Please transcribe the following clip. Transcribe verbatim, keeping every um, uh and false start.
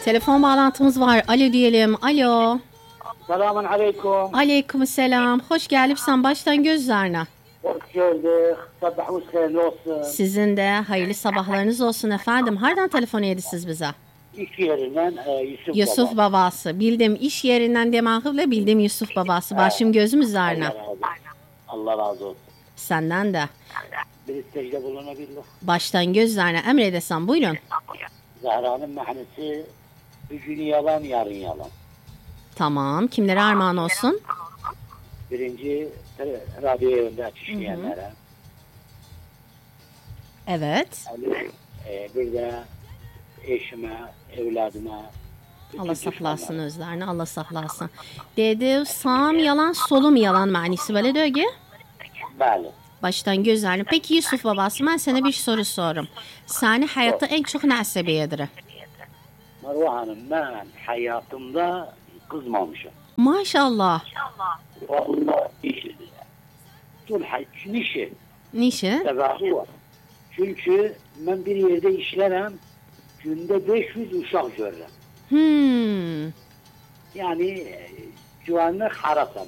Telefon bağlantımız var. Alo diyelim. Alo. Selamun aleyküm. Aleykümselam. Hoş gelipsen baştan gözlerine. Hoş gördük. Sabahınız hayırlı olsun. Sizin de hayırlı sabahlarınız olsun efendim. Hardan telefon ediniz bize? İş yerinden e, Yusuf, Yusuf Baba. babası. Bildim iş yerinden demağıyla bildim Yusuf babası. Başım gözüm üzerine. Allah razı olsun. Allah razı olsun. Senden de. Bir istekte bulunabilir. Baştan gözlerine emredesem buyurun. Zahra'nın mahnesi bir gün yalan yarın yalan. Tamam. Kimlere armağan olsun? Birinci e, radyo evinde açışlayanlara. Evet. E, bir de eşime, evladıma. bütün Allah saklasın düşmanlara. özlerini. Allah saklasın. Dedi sağım yalan solum yalan manisi böyle dögü. Bəli. Baştan gözlerini. Peki Yusuf babası ben sana bir soru sorum. Seni hayatta en çok ne asabiyedir? Marwa Hanım, ben hayatımda kızmamışım. Maşallah. Vallahi işi. Tüm işi. Niçin? Sebebi var. Çünkü ben bir yerde işlerim, günde beş yüz uşaq görürüm. Hmm. Yani e, güvenlik harasam